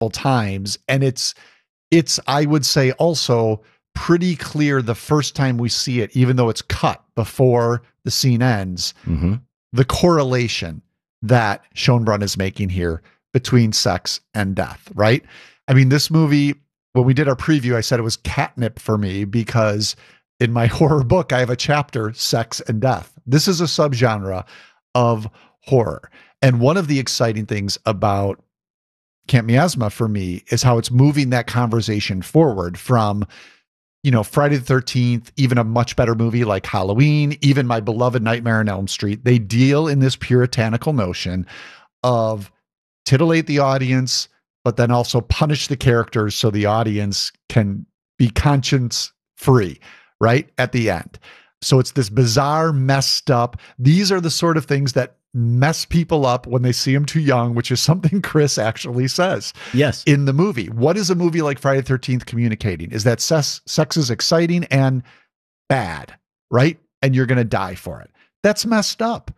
times. And it's, I would say, also pretty clear the first time we see it, even though it's cut before the scene ends, the correlation that Schönbrunn is making here between sex and death, right? I mean, this movie, when we did our preview, I said it was catnip for me because in my horror book, I have a chapter, Sex and Death. This is a subgenre of horror. And one of the exciting things about Camp Miasma for me is how it's moving that conversation forward from, Friday the 13th, even a much better movie like Halloween, even my beloved Nightmare on Elm Street. They deal in this puritanical notion of titillate the audience, but then also punish the characters so the audience can be conscience free, right? At the end. So it's this bizarre, messed up. These are the sort of things that mess people up when they see them too young, which is something Chris actually says in the movie. What is a movie like Friday the 13th communicating? Is that sex is exciting and bad, right? And you're going to die for it. That's messed up.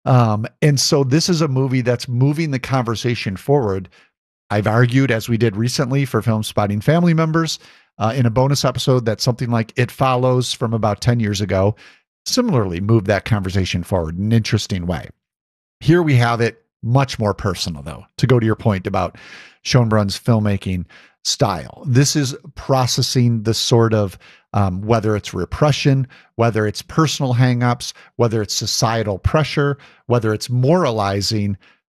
And so this is a movie that's moving the conversation forward. I've argued, as we did recently for Film Spotting family members, in a bonus episode, that something like It Follows from about 10 years ago similarly moved that conversation forward in an interesting way. Here we have it much more personal, though, to go to your point about Schönbrunn's filmmaking style. This is processing the sort of, whether it's repression, whether it's personal hangups, whether it's societal pressure, whether it's moralizing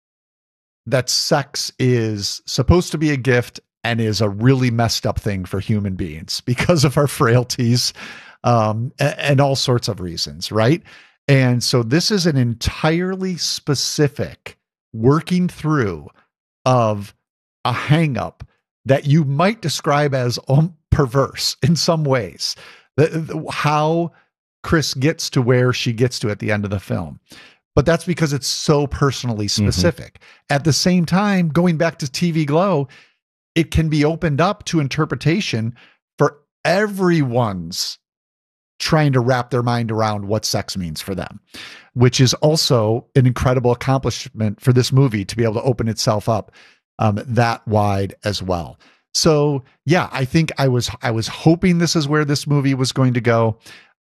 that sex is supposed to be a gift and is a really messed up thing for human beings because of our frailties, and all sorts of reasons, right? And so this is an entirely specific working through of a hang-up that you might describe as perverse in some ways. How Chris gets to where she gets to at the end of the film. But that's because it's so personally specific. At the same time, going back to TV Glow, it can be opened up to interpretation for everyone's trying to wrap their mind around what sex means for them, which is also an incredible accomplishment for this movie to be able to open itself up that wide as well. So yeah, I think I was hoping this is where this movie was going to go.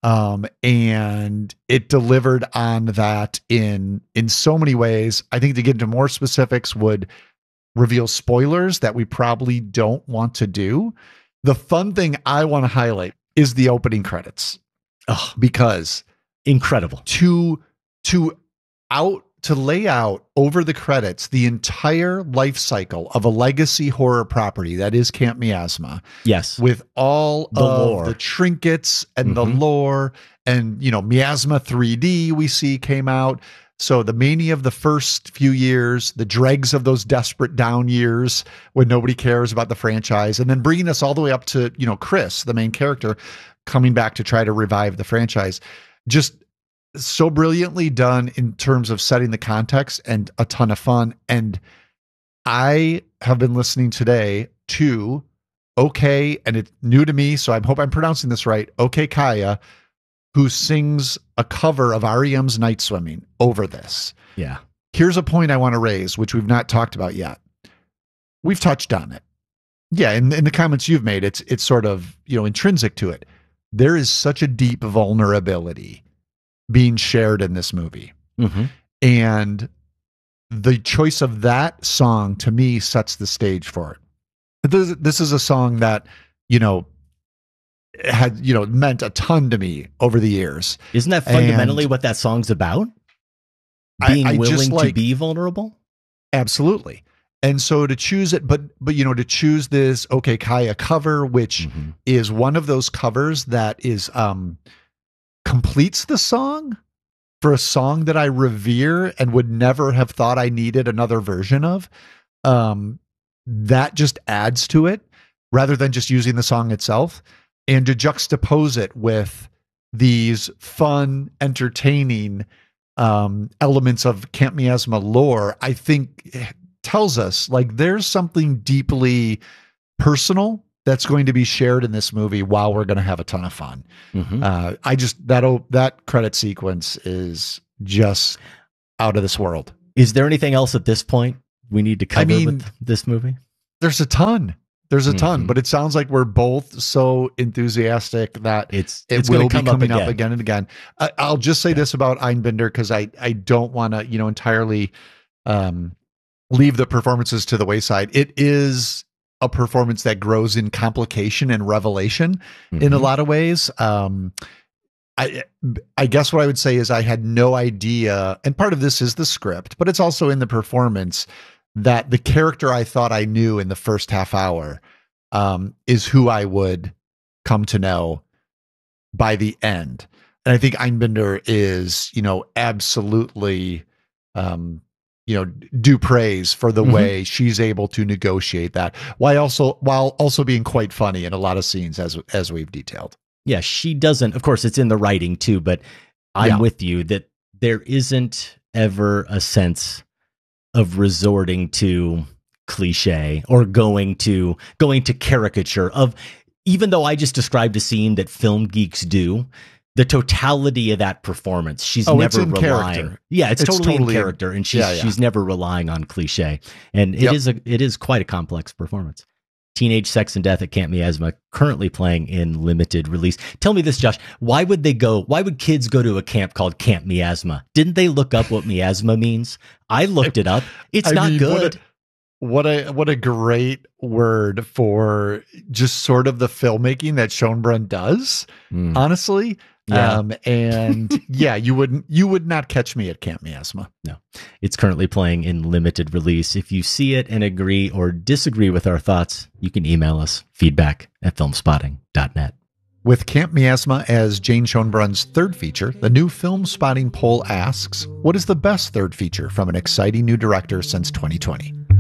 And it delivered on that in so many ways. I think to get into more specifics would reveal spoilers that we probably don't want to do. The fun thing I want to highlight is the opening credits. Oh, because incredible to lay out over the credits the entire life cycle of a legacy horror property that is Camp Miasma. Yes. With all the of lore, the trinkets and the lore, and Miasma 3D we see came out. So the mania of the first few years, the dregs of those desperate down years when nobody cares about the franchise, and then bringing us all the way up to, Chris, the main character, coming back to try to revive the franchise. Just so brilliantly done in terms of setting the context and a ton of fun. And I have been listening today to and it's new to me, so I hope I'm pronouncing this right, OK Kaya, who sings a cover of REM's Night Swimming over this. Yeah. Here's a point I want to raise, which we've not talked about yet. We've touched on it. Yeah, in the comments you've made, it's sort of, intrinsic to it. There is such a deep vulnerability being shared in this movie. And the choice of that song, to me, sets the stage for it. This is a song that, had, meant a ton to me over the years. Isn't that fundamentally what that song's about? Being willing to be vulnerable? Absolutely. And so to choose it, but to choose this OK Kaya cover, which is one of those covers that is completes the song for a song that I revere and would never have thought I needed another version of, that just adds to it rather than just using the song itself. And to juxtapose it with these fun, entertaining elements of Camp Miasma lore, I think tells us like there's something deeply personal that's going to be shared in this movie while we're going to have a ton of fun. That credit sequence is just out of this world. Is there anything else at this point we need to cover with this movie? There's a ton. There's a ton, but it sounds like we're both so enthusiastic that it will be coming up again and again. I'll just say this about Einbinder, because I don't want to, entirely leave the performances to the wayside. It is a performance that grows in complication and revelation in a lot of ways. I guess what I would say is I had no idea, and part of this is the script, but it's also in the performance, that the character I thought I knew in the first half hour is who I would come to know by the end. And I think Einbinder is, absolutely, due praise for the way she's able to negotiate that, while also being quite funny in a lot of scenes, as we've detailed. Yeah, she doesn't, of course, it's in the writing too, but I'm with you that there isn't ever a sense of resorting to cliche or going to caricature of, even though I just described a scene that film geeks do, the totality of that performance, she's never relying. Character. Yeah, it's totally in character, and she's never relying on cliche. And it is quite a complex performance. Teenage Sex and Death at Camp Miasma, currently playing in limited release. Tell me this, Josh. Why would kids go to a camp called Camp Miasma? Didn't they look up what miasma means? I looked it up. It's not good. What a great word for just sort of the filmmaking that Schoenbrunn does, honestly. Yeah. And you would not catch me at Camp Miasma. No, it's currently playing in limited release. If you see it and agree or disagree with our thoughts, you can email us feedback@filmspotting.net. With Camp Miasma as Jane Schoenbrunn's third feature, the new Film Spotting poll asks, what is the best third feature from an exciting new director since 2020?